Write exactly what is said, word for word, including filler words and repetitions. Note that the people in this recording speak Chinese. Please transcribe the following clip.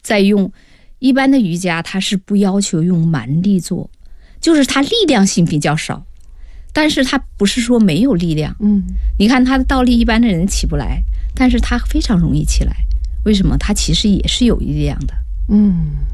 在用一般的瑜伽，它是不要求用蛮力做，就是它力量性比较少，但是它不是说没有力量。 嗯， 你看他的倒立，一般的人起不来，但是他非常容易起来，为什么？他其实也是有力量的。 嗯。